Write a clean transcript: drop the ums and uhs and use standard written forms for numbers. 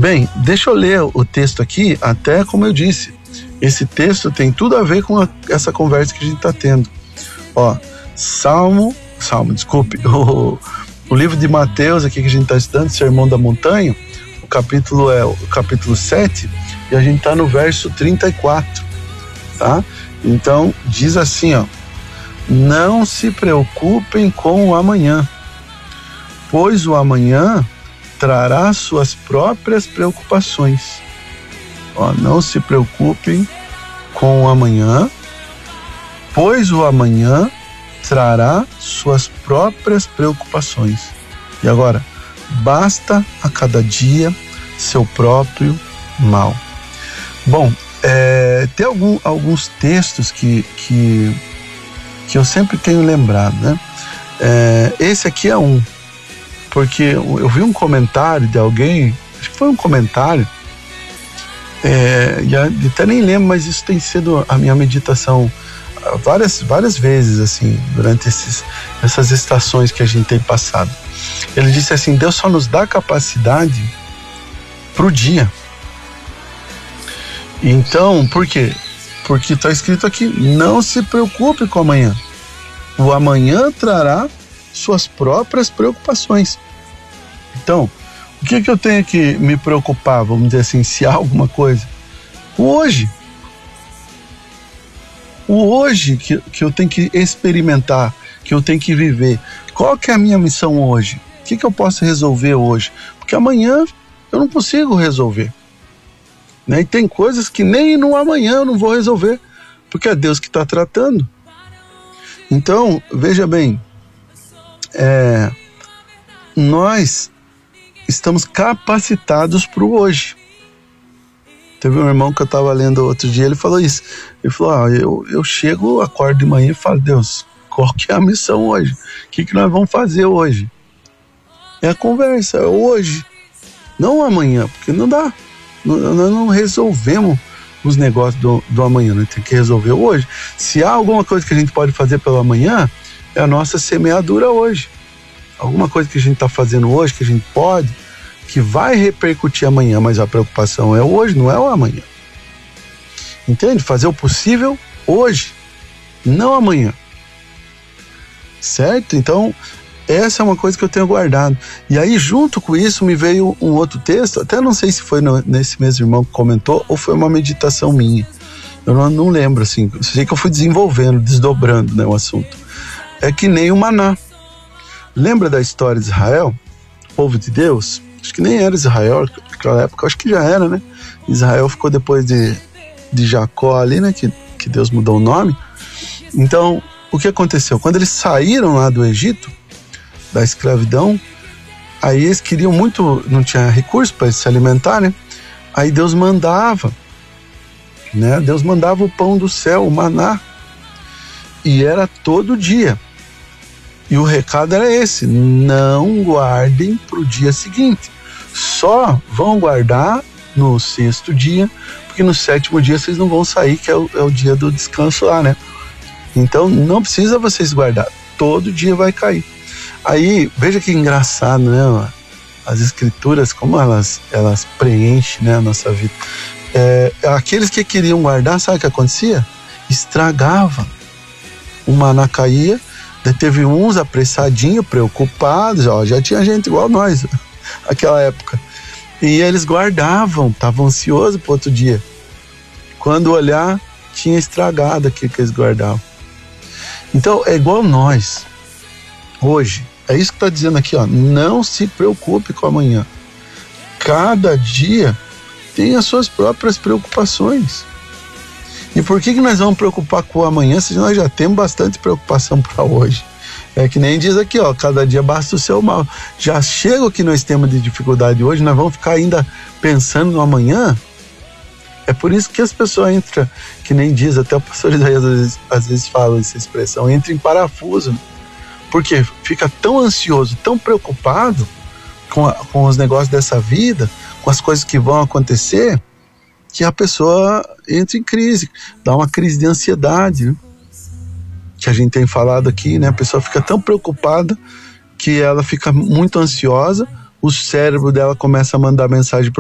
Bem, deixa eu ler o texto aqui, até como eu disse, esse texto tem tudo a ver com essa conversa que a gente está tendo. Ó, o livro de Mateus aqui que a gente está estudando, Sermão da Montanha, o capítulo é o capítulo 7, e a gente está no verso 34, tá? Então, diz assim, ó: não se preocupem com o amanhã, pois o amanhã trará suas próprias preocupações. Ó, não se preocupem com o amanhã, pois o amanhã trará suas próprias preocupações. E agora, basta a cada dia seu próprio mal. Bom, tem alguns textos que eu sempre tenho lembrado, né? Esse aqui é um, porque eu vi um comentário de alguém, acho que foi um comentário, e até nem lembro, mas isso tem sido a minha meditação várias vezes, assim, durante essas estações que a gente tem passado. Ele disse assim: Deus só nos dá capacidade pro dia. Então, por quê? Porque está escrito aqui: não se preocupe com o amanhã. O amanhã trará suas próprias preocupações. Então, o que eu tenho que me preocupar, vamos dizer assim, se há alguma coisa? O hoje que eu tenho que experimentar, que eu tenho que viver. Qual que é a minha missão hoje? O que eu posso resolver hoje? Porque amanhã eu não consigo resolver, né? E tem coisas que nem no amanhã eu não vou resolver, porque é Deus que está tratando. Então, veja bem, nós estamos capacitados para o hoje. Teve um irmão que eu estava lendo outro dia, ele falou isso. Ele falou: eu chego, acordo de manhã e falo: Deus, qual que é a missão hoje? O que nós vamos fazer hoje? É a conversa, é hoje, não amanhã, porque não dá. Nós não resolvemos os negócios do amanhã, nós temos que resolver hoje. Se há alguma coisa que a gente pode fazer pelo amanhã, é a nossa semeadura hoje. Alguma coisa que a gente está fazendo hoje, que a gente pode, que vai repercutir amanhã, mas a preocupação é hoje, não é o amanhã. Entende? Fazer o possível hoje, não amanhã. Certo? Então, essa é uma coisa que eu tenho guardado. E aí, junto com isso, me veio um outro texto, até não sei se foi nesse mesmo irmão que comentou, ou foi uma meditação minha. Eu não lembro, assim. Eu sei que eu fui desenvolvendo, desdobrando, né, o assunto. É que nem o maná. Lembra da história de Israel? O povo de Deus? Acho que nem era Israel, naquela época, acho que já era, né? Israel ficou depois de Jacó ali, né? Que Deus mudou o nome. Então, o que aconteceu? Quando eles saíram lá do Egito, da escravidão, aí eles queriam muito, não tinha recurso para se alimentar, né? Aí Deus mandava, né? Deus mandava o pão do céu, o maná, e era todo dia. E o recado era esse: não guardem para o dia seguinte, só vão guardar no 6º dia, porque no 7º dia vocês não vão sair, que é o dia do descanso lá, né? Então não precisa vocês guardar, todo dia vai cair. Aí, veja que engraçado, né? As escrituras, como elas preenchem, né, a nossa vida. Aqueles que queriam guardar, sabe o que acontecia? Estragava. O maná caía. Daí teve uns apressadinhos, preocupados, já tinha gente igual nós, naquela época. E eles guardavam, estavam ansiosos para outro dia. Quando olhar, tinha estragado aquilo que eles guardavam. Então, é igual nós, hoje. É isso que está dizendo aqui, ó. Não se preocupe com amanhã. Cada dia tem as suas próprias preocupações. E por que nós vamos preocupar com o amanhã se nós já temos bastante preocupação para hoje? É que nem diz aqui, ó, cada dia basta o seu mal. Já chega o que nós temos de dificuldade hoje, nós vamos ficar ainda pensando no amanhã? É por isso que as pessoas entram, que nem diz, até o pastor Isaí às vezes fala essa expressão, entra em parafuso. Porque fica tão ansioso, tão preocupado com os negócios dessa vida, com as coisas que vão acontecer, que a pessoa entra em crise, dá uma crise de ansiedade, né? Que a gente tem falado aqui, né? A pessoa fica tão preocupada que ela fica muito ansiosa, o cérebro dela começa a mandar mensagem